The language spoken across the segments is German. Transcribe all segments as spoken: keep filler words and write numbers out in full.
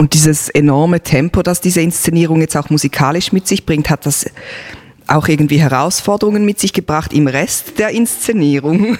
Und dieses enorme Tempo, das diese Inszenierung jetzt auch musikalisch mit sich bringt, hat das auch irgendwie Herausforderungen mit sich gebracht im Rest der Inszenierung?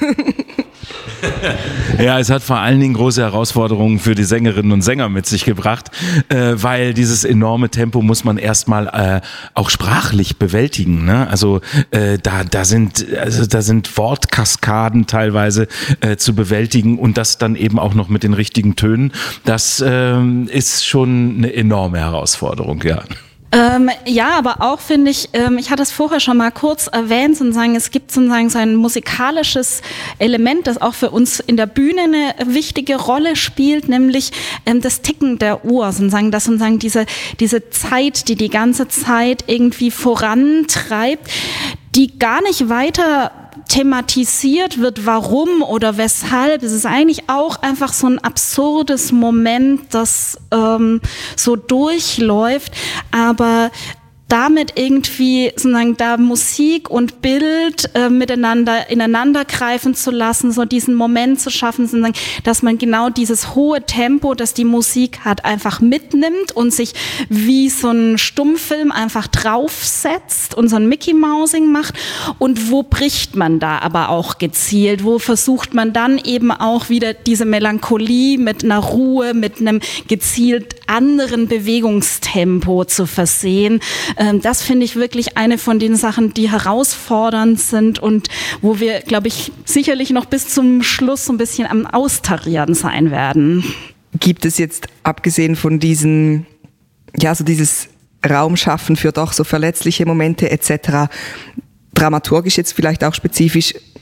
Ja, es hat vor allen Dingen große Herausforderungen für die Sängerinnen und Sänger mit sich gebracht, äh, weil dieses enorme Tempo muss man erstmal äh, auch sprachlich bewältigen. Ne? Also äh, da, da sind, also da sind Wortkaskaden teilweise äh, zu bewältigen und das dann eben auch noch mit den richtigen Tönen. Das äh, ist schon eine enorme Herausforderung, ja. Ähm, ja, aber auch finde ich, ähm, ich hatte es vorher schon mal kurz erwähnt, sozusagen, es gibt sozusagen so ein musikalisches Element, das auch für uns in der Bühne eine wichtige Rolle spielt, nämlich ähm, das Ticken der Uhr, sozusagen, dass sozusagen diese, diese Zeit, die die ganze Zeit irgendwie vorantreibt, die gar nicht weiter thematisiert wird, warum oder weshalb. Es ist eigentlich auch einfach so ein absurdes Moment, das ähm, so durchläuft, aber damit irgendwie sozusagen da Musik und Bild äh, miteinander ineinander greifen zu lassen, so diesen Moment zu schaffen, sozusagen, dass man genau dieses hohe Tempo, das die Musik hat, einfach mitnimmt und sich wie so ein Stummfilm einfach draufsetzt und so ein Mickey-Mousing macht. Und wo bricht man da aber auch gezielt? Wo versucht man dann eben auch wieder diese Melancholie mit einer Ruhe, mit einem gezielt anderen Bewegungstempo zu versehen? Das finde ich wirklich eine von den Sachen, die herausfordernd sind und wo wir, glaube ich, sicherlich noch bis zum Schluss so ein bisschen am Austarieren sein werden. Gibt es jetzt, abgesehen von diesen, ja, so dieses Raumschaffen für doch so verletzliche Momente et cetera, dramaturgisch jetzt vielleicht auch spezifisch